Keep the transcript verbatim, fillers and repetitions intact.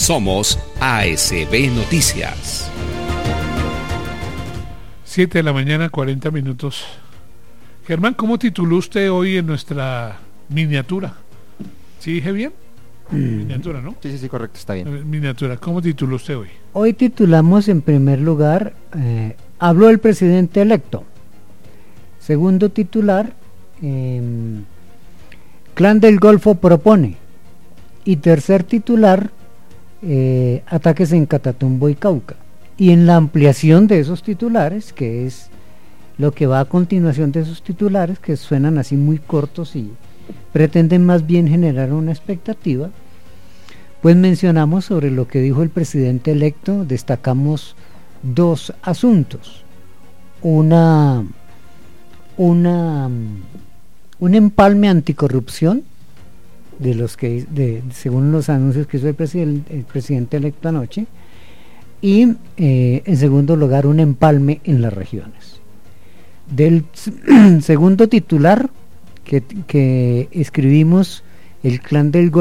Somos A S B Noticias. Siete de la mañana, cuarenta minutos. Germán, ¿cómo tituló usted hoy en nuestra miniatura? ¿Sí dije bien? Mm. Miniatura, ¿no? Sí, sí, sí, correcto, está bien. Miniatura, ¿cómo tituló usted hoy? Hoy titulamos en primer lugar, eh, habló el presidente electo. Segundo titular, eh, Clan del Golfo propone. Y tercer titular, eh, ataques en Catatumbo y Cauca. Y en la ampliación de esos titulares, que es lo que va a continuación de esos titulares, que suenan así muy cortos y pretenden más bien generar una expectativa, pues mencionamos sobre lo que dijo el presidente electo, destacamos dos asuntos. Una, una, un empalme anticorrupción, de los que, de, según los anuncios que hizo el, presiden, el presidente electo anoche, y eh, en segundo lugar un empalme en las regiones. Del segundo titular que, que escribimos, el Clan del Golfo